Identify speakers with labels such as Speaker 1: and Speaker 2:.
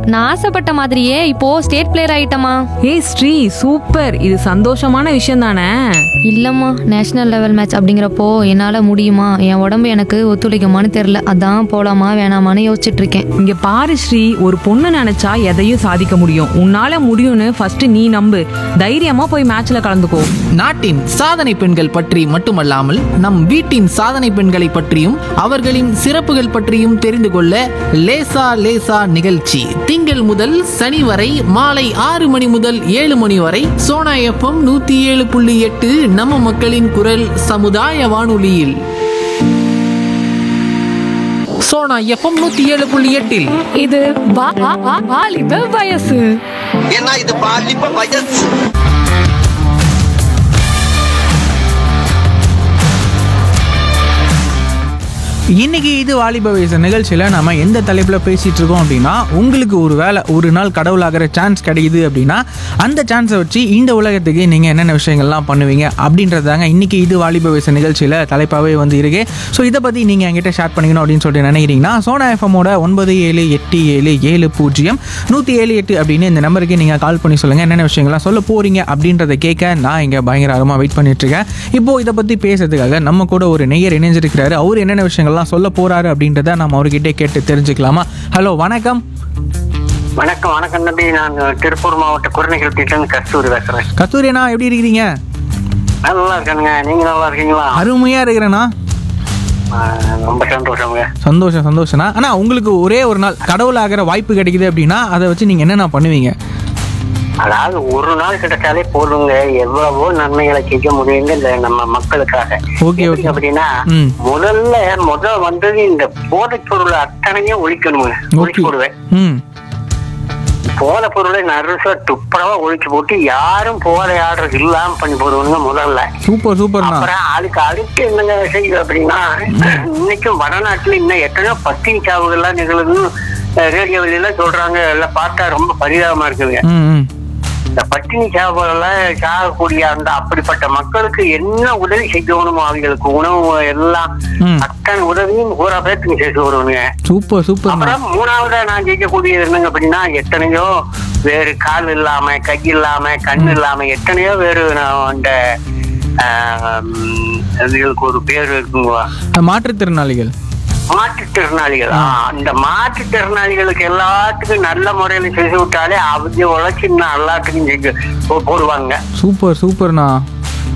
Speaker 1: நான் ஆசைப்பட்ட மாதிரியே இப்போ ஸ்டேட் பிளேயர் ஆயிட்டமா.
Speaker 2: ஏய் ஸ்ரீ, சூப்பர். இது சந்தோஷமான விஷயம் தானே?
Speaker 1: இல்லம்மா, நேஷனல் லெவல் மேட்ச் அப்படிங்கிறப்போ என்னால முடியுமா, என் உடம்பு எனக்கு ஒத்துழைக்குமான்னு தெரியல. அதான் போலாமா வேணாமான்னு யோசிச்சுட்டு இருக்கேன்.
Speaker 2: இங்க பாரு ஸ்ரீ, ஒரு பொண்ணு நினைச்சா எதையும் சாதிக்க முடியும். உன்னால முடியும்னு ஃபர்ஸ்ட் நீ நம்பு. தைரியமா போய் மேட்ச்ல கலந்துக்கோ.
Speaker 3: நாட்டின் சாதனை பெண்கள் பற்றி மட்டுமல்லாமல் நம் வீட்டின் சாதனை பெண்களை பற்றியும் அவர்களின் சிறப்புகள் பற்றியும் தெரிந்து கொள்ள லேசா லேசா நிகழ்ச்சி திங்கள் முதல் சனி வரை மாலை 6 மணி முதல் 7 மணி வரை சோனா எஃப்எம் 107.8 நம்ம மக்களின் குரல் சமுதாய வானொலியில். சோனா எஃப்எம் 107.8
Speaker 1: இது வாலிப வயசு.
Speaker 4: ஏன்னா இது பாலிப்ப வயசு.
Speaker 5: இன்னைக்கு இது வாலிப வயசு நிகழ்ச்சியில் நம்ம எந்த தலைப்பில் பேசிகிட்டு இருக்கோம் அப்படின்னா, உங்களுக்கு ஒரு நாள் கடவுளாகிற சான்ஸ் கிடைக்குது அப்படின்னா அந்த சான்ஸை வச்சு இந்த உலகத்துக்கு நீங்கள் என்னென்ன விஷயங்கள்லாம் பண்ணுவீங்க அப்படின்றதாங்க இன்றைக்கி இது வாலிப வயசு நிகழ்ச்சியில் தலைப்பாகவே வந்து இருக்கு. ஸோ இதை பற்றி நீங்கள் என்கிட்ட ஷேர் பண்ணிக்கணும் அப்படின்னு சொல்லிட்டு நினைக்கிறீங்கன்னா சோனா எஃப்எம்மோட 9787700178 அப்படின்னு இந்த நம்பருக்கு நீங்கள் கால் பண்ணி சொல்லுங்கள் என்னென்ன விஷயங்கள்லாம் சொல்ல போகிறீங்க அப்படின்றத கேட்க நான் இங்கே பயங்கரமாக வெயிட் பண்ணிட்டுருக்கேன். இப்போது இதை பற்றி பேசுறதுக்காக நம்ம கூட ஒரு நேயர் இணைஞ்சிருக்கிறாரு. அவர் என்னென்ன விஷயங்கள் சொல்ல போறாரு அப்படின்றத நம்ம அவர்கிட்ட கேட்டு தெரிஞ்சுக்கலாமா? ஹலோ, வணக்கம்.
Speaker 6: வணக்கம். வணக்கம் நம்பி, நான் திருப்பூர் மாவட்ட குருநகரத்திலிருந்து கஸ்தூரி பேசுறேன்.
Speaker 5: கஸ்தூரி அண்ணா, எப்படி இருக்கீங்க?
Speaker 6: நல்லா இருக்கானுங்க. நீங்க நல்லா இருக்கீங்களா?
Speaker 5: அருமையா இருக்கிறேண்ணா.
Speaker 6: ரொம்ப சந்தோஷங்க.
Speaker 5: சந்தோஷம்ண்ணா. ஆனா உங்களுக்கு ஒரே ஒரு நாள் கடவுள் ஆகிற வாய்ப்பு கிடைக்குது அப்படின்னா அதை வச்சு நீங்க என்னென்ன பண்ணுவீங்க?
Speaker 6: அதாவது ஒரு நாள் கிடைச்சாலே போதுங்க, எவ்வளவோ நன்மைகளை செய்ய முடியுங்க இந்த நம்ம மக்களுக்காக. அப்படின்னா முதல் வந்தது இந்த போதைப் பொருள் அத்தனையும் ஒழிக்கணுங்க. ஒழிச்சு போடுவேன். போதை பொருளை நறுசா துப்புரவா ஒழிச்சு போட்டு யாரும் போதை ஆடுறது இல்லாம பண்ணி போடுவாங்க முதல்ல.
Speaker 5: சூப்பர்.
Speaker 6: அப்புறம் அதுக்கு அடுத்து என்னங்க செய்யுது அப்படின்னா, இன்னைக்கும் வடநாட்டுல இன்னும் எத்தனையோ பத்தினி சாவுகள்லாம் நிகழுதுன்னு ரேடியோவில சொல்றாங்க. எல்லாம் பார்த்தா ரொம்ப பரிதாபமா இருக்குதுங்க. இந்த பட்டினி சாகக்கூடிய அந்த அப்படிப்பட்ட மக்களுக்கு என்ன உதவி செய்யணுமோ அவங்களுக்கு உணவு எல்லாம் அத்தனை உதவியும் பூரா பேருக்கு செய்து வருவாங்க.
Speaker 5: சூப்பர்.
Speaker 6: அப்புறம் மூணாவதா நான் செய்யக்கூடியது என்னங்க அப்படின்னா, எத்தனையோ வேறு கால் இல்லாம, கை இல்லாம, கண் இல்லாம எத்தனையோ வேறு அந்த அதுகளுக்கு ஒரு பேர் இருக்குங்க,
Speaker 5: மாற்றுத்திறனாளிகள்.
Speaker 6: அந்த மாற்றுத்திறனாளிகளுக்கு எல்லாத்துக்கும் நல்ல முறையில செய்து விட்டாலே அவங்க உழைச்சி எல்லாத்துக்கும் போடுவாங்க.
Speaker 5: சூப்பர்ண்ணா.